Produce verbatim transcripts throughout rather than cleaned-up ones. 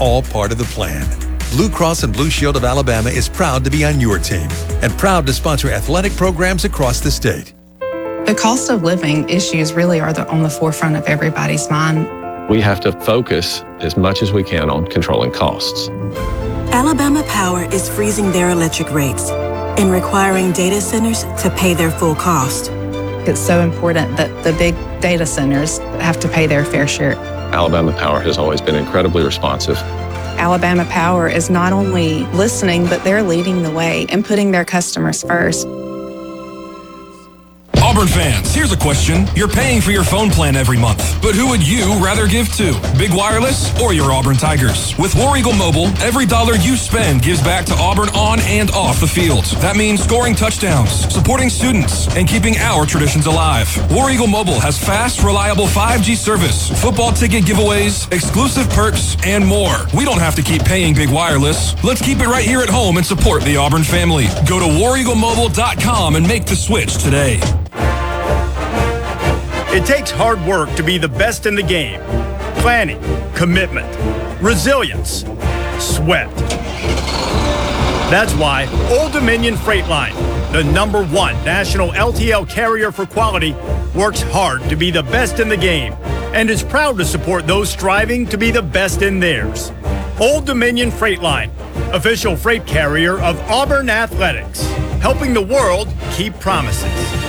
all part of the plan. Blue Cross and Blue Shield of Alabama is proud to be on your team and proud to sponsor athletic programs across the state. The cost of living issues really are the, on the forefront of everybody's mind. We have to focus as much as we can on controlling costs. Alabama Power is freezing their electric rates and requiring data centers to pay their full cost. It's so important that the big data centers have to pay their fair share. Alabama Power has always been incredibly responsive. Alabama Power is not only listening, but they're leading the way and putting their customers first. Auburn fans, here's a question. You're paying for your phone plan every month, but who would you rather give to? Big Wireless or your Auburn Tigers? With War Eagle Mobile, every dollar you spend gives back to Auburn on and off the field. That means scoring touchdowns, supporting students, and keeping our traditions alive. War Eagle Mobile has fast, reliable five G service, football ticket giveaways, exclusive perks, and more. We don't have to keep paying Big Wireless. Let's keep it right here at home and support the Auburn family. Go to war eagle mobile dot com and make the switch today. It takes hard work to be the best in the game. Planning, commitment, resilience, sweat. That's why Old Dominion Freight Line, the number one national L T L carrier for quality, works hard to be the best in the game and is proud to support those striving to be the best in theirs. Old Dominion Freight Line, official freight carrier of Auburn Athletics, helping the world keep promises.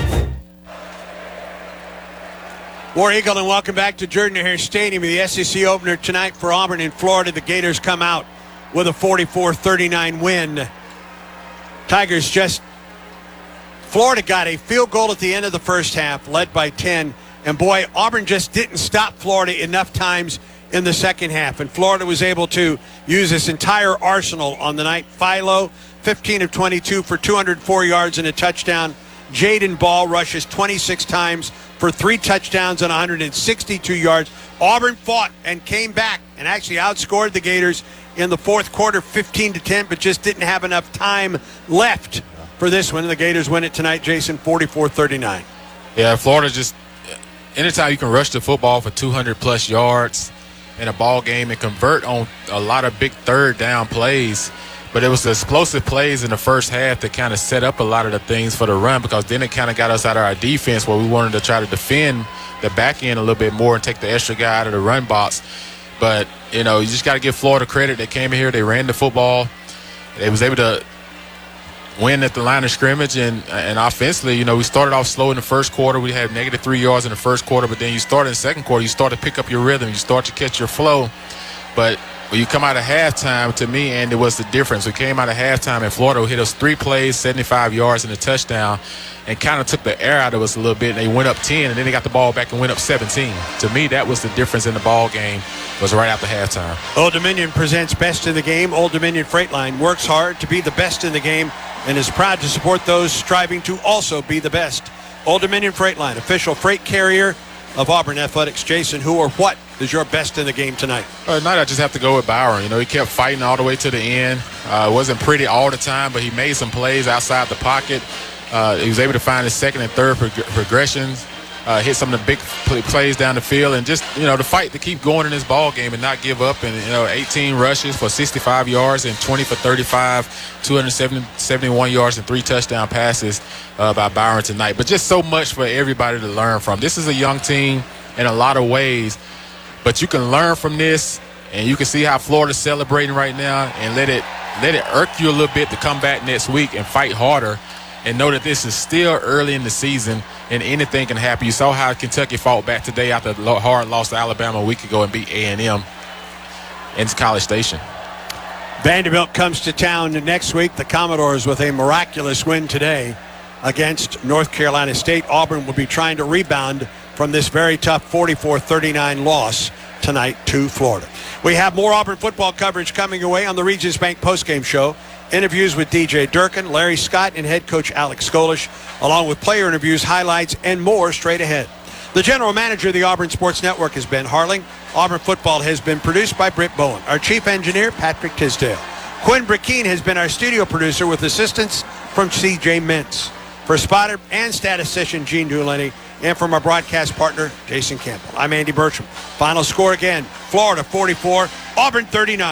War Eagle, and welcome back to Jordan-Hare Stadium. The S E C opener tonight for Auburn in Florida. The Gators come out with a forty-four thirty-nine win. Tigers just... Florida got a field goal at the end of the first half, led by ten. And boy, Auburn just didn't stop Florida enough times in the second half. And Florida was able to use this entire arsenal on the night. Philo, fifteen of twenty-two for two hundred four yards and a touchdown. Jaden Ball rushes twenty-six times for three touchdowns and one hundred sixty-two yards. Auburn fought and came back and actually outscored the Gators in the fourth quarter fifteen to ten, but just didn't have enough time left for this one. The Gators win it tonight, Jason, forty-four thirty-nine. Yeah, Florida just, anytime you can rush the football for two hundred plus yards in a ball game and convert on a lot of big third down plays. But it was the explosive plays in the first half that kind of set up a lot of the things for the run, because then it kind of got us out of our defense where we wanted to try to defend the back end a little bit more and take the extra guy out of the run box. But, you know, you just got to give Florida credit. They came in here, they ran the football. They was able to win at the line of scrimmage. And, and offensively, you know, we started off slow in the first quarter. We had negative three yards in the first quarter. But then you start in the second quarter, you start to pick up your rhythm. You start to catch your flow. But when you come out of halftime, to me, and it was the difference. We came out of halftime, and Florida hit us three plays, seventy-five yards, and a touchdown, and kind of took the air out of us a little bit. And they went up ten, and then they got the ball back and went up seventeen. To me, that was the difference in the ball game, was right after halftime. Old Dominion presents Best in the Game. Old Dominion Freight Line works hard to be the best in the game and is proud to support those striving to also be the best. Old Dominion Freight Line, official freight carrier of Auburn Athletics. Jason, who or what is your best in the game tonight? Uh, tonight I just have to go with Byron. You know, he kept fighting all the way to the end. Uh, it wasn't pretty all the time, but he made some plays outside the pocket. Uh, he was able to find his second and third prog- progressions, uh, hit some of the big play- plays down the field, and just, you know, the fight to keep going in this ball game and not give up. And, you know, eighteen rushes for sixty-five yards and twenty for thirty-five, two hundred seventy-one yards and three touchdown passes uh, by Byron tonight. But just so much for everybody to learn from. This is a young team in a lot of ways, but you can learn from this, and you can see how Florida's celebrating right now, and let it let it irk you a little bit to come back next week and fight harder, and know that this is still early in the season and anything can happen. You saw how Kentucky fought back today after a hard loss to Alabama a week ago and beat A and M in College Station. Vanderbilt comes to town next week. The Commodores with a miraculous win today against North Carolina State. Auburn will be trying to rebound from this very tough forty-four thirty-nine loss tonight to Florida. We have more Auburn football coverage coming your way on the Regions Bank postgame show. Interviews with D J Durkin, Larry Scott, and head coach Alex Skolish, along with player interviews, highlights, and more straight ahead. The general manager of the Auburn Sports Network is Ben Harling. Auburn football has been produced by Britt Bowen. Our chief engineer, Patrick Tisdale. Quinn Brickeen has been our studio producer with assistance from C J Mintz. For spotter and statistician Gene Dulany, and from our broadcast partner, Jason Campbell. I'm Andy Bertram. Final score again, Florida forty-four, Auburn thirty-nine.